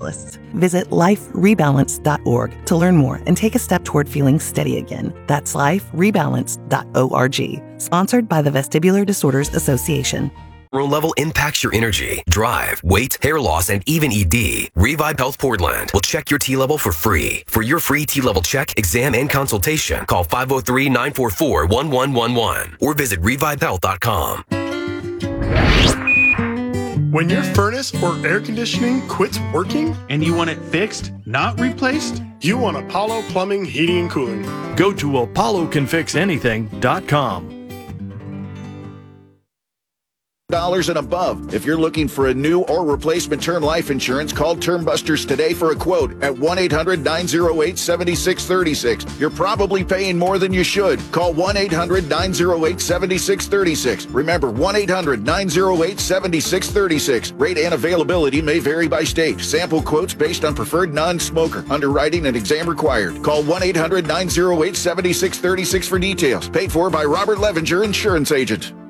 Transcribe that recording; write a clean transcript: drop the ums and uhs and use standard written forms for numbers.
specialists. Visit liferebalance.org to learn more and take a step toward feeling steady again. That's liferebalance.org. Sponsored by the Vestibular Disorders Association. Level impacts your energy, drive, weight, hair loss, and even ED. Revive Health Portland will check your T-level for free. For your free T-level check, exam, and consultation, call 503-944-1111 or visit revivehealth.com. When your furnace or air conditioning quits working and you want it fixed, not replaced, you want Apollo Plumbing, Heating, and Cooling. Go to apollocanfixanything.com. $1 and above. If you're looking for a new or replacement term life insurance, call Term Busters today for a quote at 1-800-908-7636. You're probably paying more than you should. Call 1-800-908-7636. Remember, 1-800-908-7636. Rate and availability may vary by state. Sample quotes based on preferred non-smoker. Underwriting and exam required. Call 1-800-908-7636 for details. Paid for by Robert Levinger, Insurance Agent.